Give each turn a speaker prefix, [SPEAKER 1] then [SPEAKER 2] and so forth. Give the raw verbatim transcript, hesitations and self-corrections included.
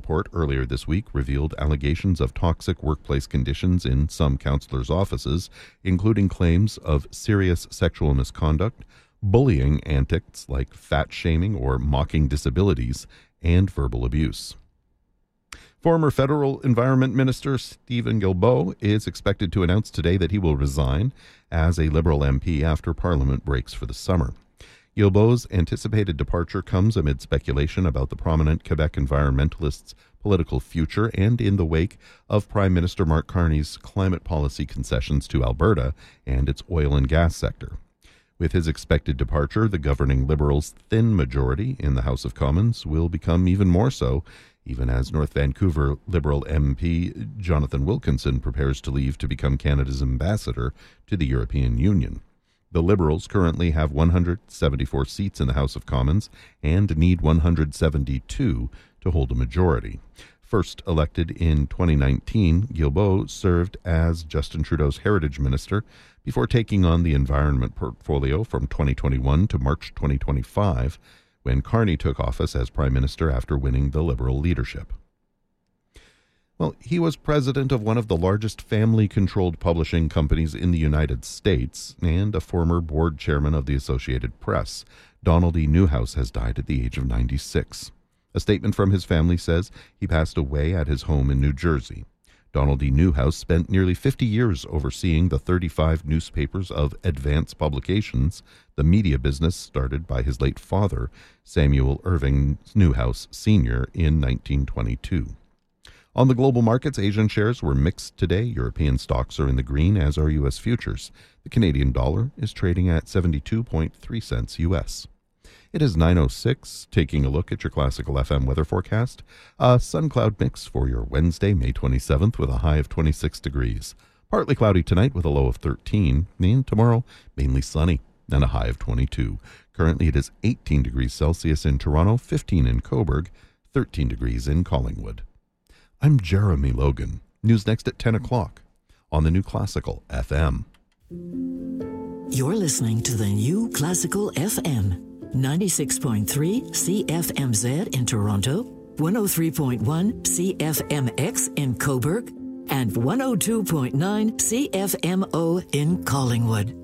[SPEAKER 1] report earlier this week revealed allegations of toxic workplace conditions in some counselors' offices, including claims of serious sexual misconduct, bullying antics like fat-shaming or mocking disabilities, and verbal abuse. Former federal Environment Minister Steven Guilbeault is expected to announce today that he will resign as a Liberal M P after Parliament breaks for the summer. Guilbeault's anticipated departure comes amid speculation about the prominent Quebec environmentalist's political future and in the wake of Prime Minister Mark Carney's climate policy concessions to Alberta and its oil and gas sector. With his expected departure, the governing Liberals' thin majority in the House of Commons will become even more so, even as North Vancouver Liberal M P Jonathan Wilkinson prepares to leave to become Canada's ambassador to the European Union. The Liberals currently have one hundred seventy-four seats in the House of Commons and need one hundred seventy-two to hold a majority. First elected in twenty nineteen, Guilbeault served as Justin Trudeau's Heritage Minister before taking on the environment portfolio from twenty twenty-one to March twenty twenty-five, when Carney took office as Prime Minister after winning the Liberal leadership. Well, he was president of one of the largest family-controlled publishing companies in the United States and a former board chairman of the Associated Press. Donald E. Newhouse has died at the age of ninety-six. A statement from his family says he passed away at his home in New Jersey. Donald E. Newhouse spent nearly fifty years overseeing the thirty-five newspapers of Advance Publications, the media business started by his late father, Samuel Irving Newhouse Senior, in nineteen twenty-two. On the global markets, Asian shares were mixed today. European stocks are in the green, as are U S futures. The Canadian dollar is trading at seventy-two point three cents U S. It is nine oh six, taking a look at your Classical F M weather forecast. A sun cloud mix for your Wednesday, May twenty-seventh, with a high of twenty-six degrees. Partly cloudy tonight with a low of thirteen, and tomorrow mainly sunny and a high of twenty-two. Currently it is eighteen degrees Celsius in Toronto, fifteen in Cobourg, thirteen degrees in Collingwood. I'm Jeremy Logan. News next at ten o'clock on the New Classical F M.
[SPEAKER 2] You're listening to the New Classical F M. ninety-six point three C F M Z in Toronto, one oh three point one C F M X in Cobourg, and one oh two point nine C F M O in Collingwood.